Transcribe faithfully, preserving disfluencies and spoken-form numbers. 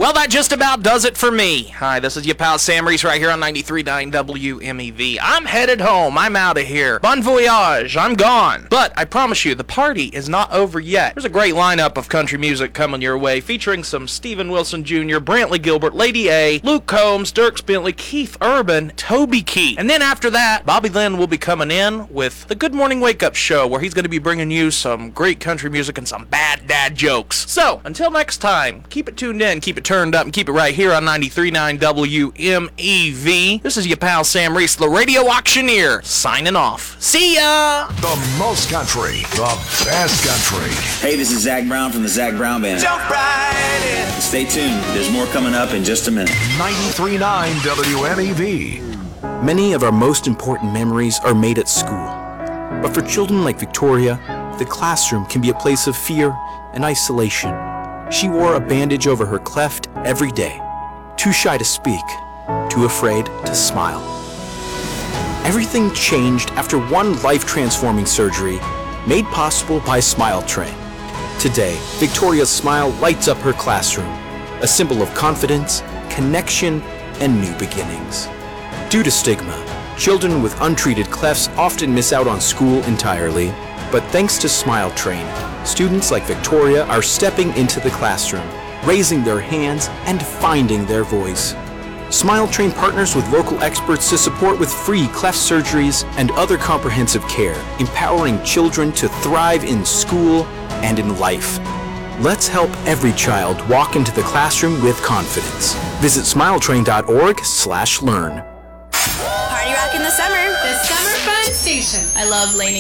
Well, that just about does it for me. Hi, this is your pal Sam Reese right here on ninety-three point nine W M E V. I'm headed home. I'm out of here. Bon voyage. I'm gone. But I promise you, the party is not over yet. There's a great lineup of country music coming your way, featuring some Steven Wilson Junior, Brantley Gilbert, Lady A, Luke Combs, Dierks Bentley, Keith Urban, Toby Keith. And then after that, Bobby Lynn will be coming in with the Good Morning Wake Up Show, where he's going to be bringing you some great country music and some bad dad jokes. So, until next time, keep it tuned in, keep it turned up, and keep it right here on ninety-three point nine W M E V. This is your pal Sam Reese, the radio auctioneer, signing off. See ya! The most country, the best country. Hey, this is Zach Brown from the Zach Brown Band. Jump right in. Stay tuned. There's more coming up in just a minute. ninety-three point nine W M E V. Many of our most important memories are made at school. But for children like Victoria, the classroom can be a place of fear and isolation. She wore a bandage over her cleft every day, too shy to speak, too afraid to smile. Everything changed after one life-transforming surgery made possible by Smile Train. Today, Victoria's smile lights up her classroom, a symbol of confidence, connection, and new beginnings. Due to stigma, children with untreated clefts often miss out on school entirely, but thanks to Smile Train, students like Victoria are stepping into the classroom, raising their hands and finding their voice. Smile Train partners with local experts to support with free cleft surgeries and other comprehensive care, empowering children to thrive in school and in life. Let's help every child walk into the classroom with confidence. Visit smiletrain.org slash learn. Party rock in the summer. The Summer Fun Station. I love laning